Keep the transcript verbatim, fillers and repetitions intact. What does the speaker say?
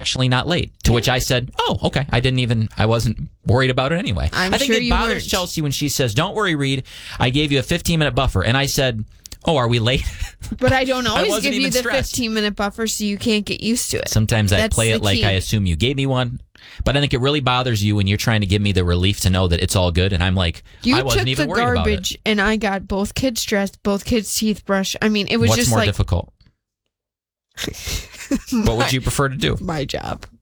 actually not late. To which I said, oh, okay. I didn't even, I wasn't worried about it anyway. I'm I think sure it you bothers weren't. Chelsea when she says, don't worry, Reed. I gave you a fifteen minute buffer. And I said, oh, are we late? But I don't always wasn't give you even the stressed. fifteen minute buffer, so you can't get used to it. Sometimes I That's play the it like key. I assume you gave me one. But I think it really bothers you when you're trying to give me the relief to know that it's all good. And I'm like, You I wasn't took even the worried about it. garbage, and I got both kids dressed, both kids' teeth brushed. I mean, it was What's just more like difficult? What would you prefer to do? my job.